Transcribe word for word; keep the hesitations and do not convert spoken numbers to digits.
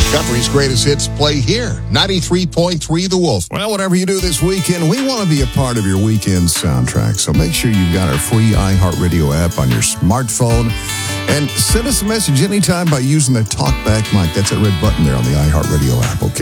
Country's greatest hits play here. ninety-three point three The Wolf. Well, whatever you do this weekend, we want to be a part of your weekend soundtrack. So make sure you've got our free iHeartRadio app on your smartphone. And send us a message anytime by using the TalkBack mic. That's that red button there on the iHeartRadio app, okay?